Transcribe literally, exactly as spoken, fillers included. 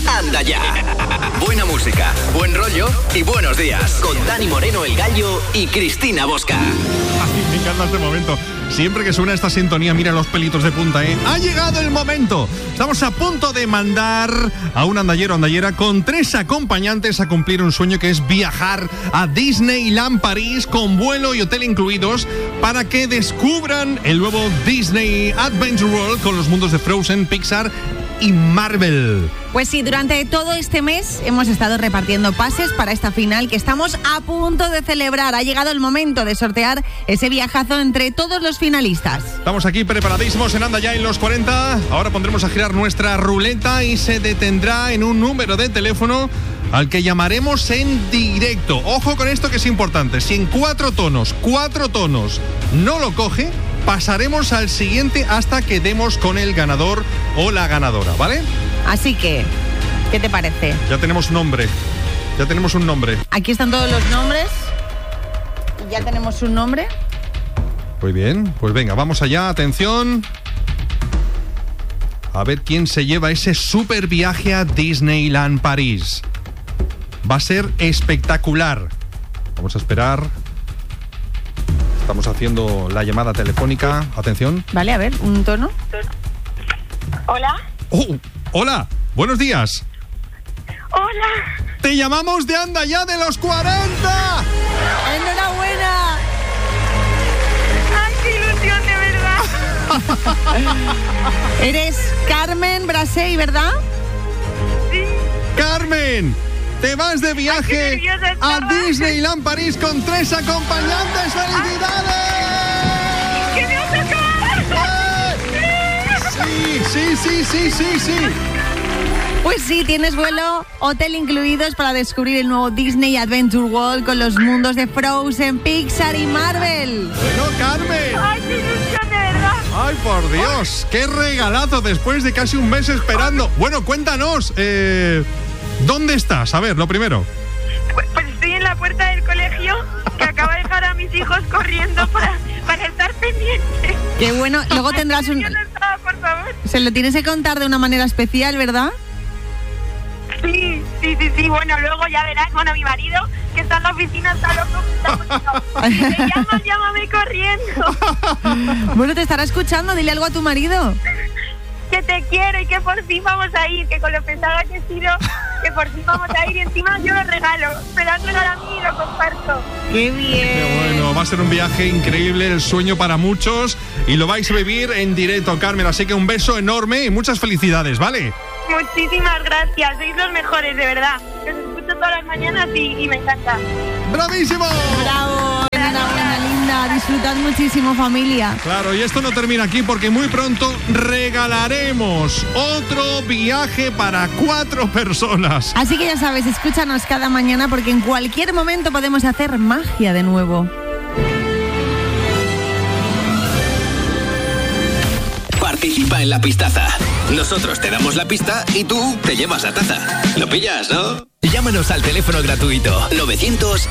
Anda Ya. Buena música, buen rollo y buenos días. Con Dani Moreno, el Gallo, y Cristina Bosca. Ay, me encanta este momento. Siempre que suena esta sintonía, mira los pelitos de punta, ¿eh? ¡Ha llegado el momento! Estamos a punto de mandar a un andallero o andallera con tres acompañantes a cumplir un sueño, que es viajar a Disneyland París con vuelo y hotel incluidos para que descubran el nuevo Disney Adventure World con los mundos de Frozen, Pixar y Marvel. Pues sí, durante todo este mes hemos estado repartiendo pases para esta final que estamos a punto de celebrar. Ha llegado el momento de sortear ese viajazo entre todos los finalistas. Estamos aquí preparadísimos en Anda Ya en los cuarenta. Ahora pondremos a girar nuestra ruleta y se detendrá en un número de teléfono al que llamaremos en directo. Ojo con esto, que es importante. Si en cuatro tonos, cuatro tonos no lo coge, pasaremos al siguiente hasta que demos con el ganador o la ganadora, ¿vale? Así que, ¿qué te parece? Ya tenemos nombre. Ya tenemos un nombre. Aquí están todos los nombres. Y ya tenemos un nombre. Muy bien, pues venga, vamos allá, atención. A ver quién se lleva ese super viaje a Disneyland París. Va a ser espectacular. Vamos a esperar. Estamos haciendo la llamada telefónica. Atención. Vale, a ver, un tono. Hola. Oh, hola, buenos días. Hola. Te llamamos de Anda Ya de los cuarenta. ¡Enhorabuena! ¡Ay, qué ilusión, de verdad! Eres Carmen Brasey, ¿verdad? Sí. Carmen, te vas de viaje Ay, qué nerviosa a estaba. Disneyland París con tres acompañantes. ¡Felicidades! ¡Que me has tocado! Sí, sí, sí, sí, sí, sí. Pues sí, tienes vuelo, hotel incluidos para descubrir el nuevo Disney Adventure World con los mundos de Frozen, Pixar y Marvel. Bueno, Carmen. ¡Ay, qué ilusión, de verdad! Ay, por Dios, qué regalazo después de casi un mes esperando. Bueno, cuéntanos, eh, ¿dónde estás? A ver, lo primero. Pues, pues estoy en la puerta del colegio, que acaba de dejar a mis hijos corriendo para, para estar pendiente. Qué bueno, luego tendrás un... Yo no estaba, por favor. Se lo tienes que contar de una manera especial, ¿verdad? Sí, sí, sí, sí. Bueno, luego ya verás, bueno, mi marido, que está en la oficina, está loco. Está me llama, llámame corriendo. Bueno, te estará escuchando, dile algo a tu marido. Que te quiero y que por fin vamos a ir, que con lo pesada que he sido, que por fin vamos a ir y encima yo lo regalo. Me lo han regalado a mí y lo comparto. ¡Qué bien! Qué bueno, va a ser un viaje increíble, el sueño para muchos, y lo vais a vivir en directo, Carmen. Así que un beso enorme y muchas felicidades, ¿vale? Muchísimas gracias, sois los mejores, de verdad. Os escucho todas las mañanas y, y me encanta. ¡Bravísimo! ¡Bravo! Enhorabuena, linda. Disfrutad muchísimo, familia. Claro, y esto no termina aquí, porque muy pronto regalaremos otro viaje para cuatro personas. Así que ya sabes, escúchanos cada mañana porque en cualquier momento podemos hacer magia de nuevo. Participa en la pistaza. Nosotros te damos la pista y tú te llevas la taza. ¿Lo pillas, no? Llámanos al teléfono gratuito novecientos